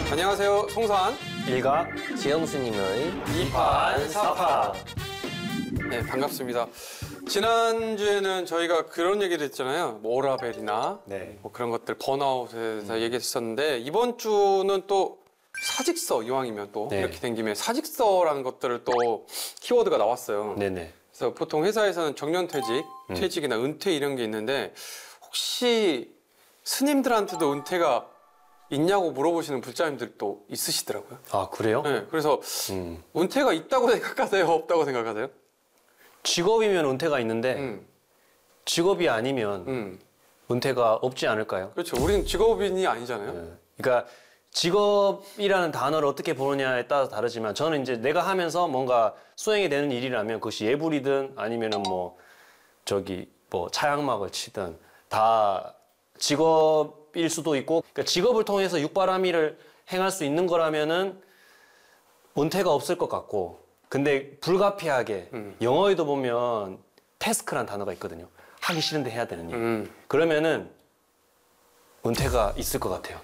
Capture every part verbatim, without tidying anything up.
안녕하세요. 송산 일가 지영수님의 이판사판. 네, 반갑습니다. 지난주에는 저희가 그런 얘기를 했잖아요. 뭐 오라벨이나 네. 뭐 그런 것들 번아웃에 대해서 얘기했었는데 이번 주는 또 사직서, 이왕이면 또 네. 이렇게 된 김에 사직서라는 것들을 또 키워드가 나왔어요. 네네. 그래서 보통 회사에서는 정년퇴직, 음. 퇴직이나 은퇴 이런 게 있는데 혹시 스님들한테도 은퇴가 있냐고 물어보시는 불자님들도 있으시더라고요. 아 그래요? 네, 그래서 음. 은퇴가 있다고 생각하세요? 없다고 생각하세요? 직업이면 은퇴가 있는데 음, 직업이 아니면 음. 은퇴가 없지 않을까요? 그렇죠. 우리는 직업인이 아니잖아요. 네. 그러니까 직업이라는 단어를 어떻게 보느냐에 따라 다르지만 저는 이제 내가 하면서 뭔가 수행이 되는 일이라면 그것이 예불이든 아니면은 뭐 저기 뭐 차양막을 치든 다 직업일 수도 있고, 그러니까 직업을 통해서 육바라밀을 행할 수 있는 거라면은 은퇴가 없을 것 같고, 근데 불가피하게 음. 영어에도 보면 태스크란 단어가 있거든요. 하기 싫은데 해야 되는 일. 음. 그러면은 은퇴가 있을 것 같아요.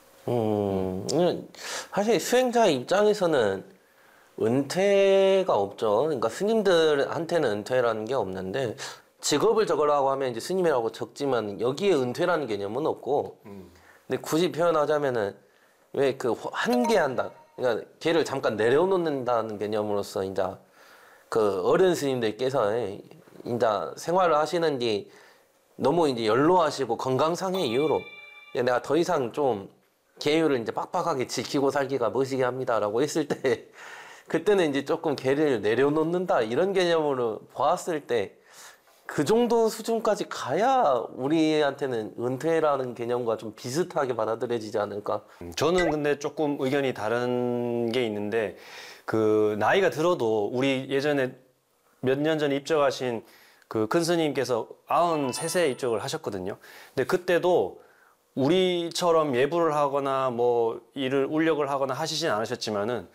음, 사실 수행자의 입장에서는 은퇴가 없죠. 그러니까 스님들한테는 은퇴라는 게 없는데, 직업을 적으라고 하면 이제 스님이라고 적지만 여기에 은퇴라는 개념은 없고, 음. 근데 굳이 표현하자면은 왜 그 한계한다. 그러니까 걔를 잠깐 내려놓는다는 개념으로서 이제 그 어른 스님들께서 이제 생활을 하시는 뒤 너무 이제 연로하시고 건강상의 이유로 내가 더 이상 좀 계율을 이제 빡빡하게 지키고 살기가 머시게 합니다라고 했을 때 그때는 이제 조금 걔를 내려놓는다 이런 개념으로 보았을 때 그 정도 수준까지 가야 우리한테는 은퇴라는 개념과 좀 비슷하게 받아들여지지 않을까. 저는 근데 조금 의견이 다른 게 있는데, 그 나이가 들어도 우리 예전에 몇 년 전에 입적하신 그 큰 스님께서 아흔세 세에 입적을 하셨거든요. 근데 그때도 우리처럼 예불을 하거나 뭐 일을 울력을 하거나 하시진 않으셨지만은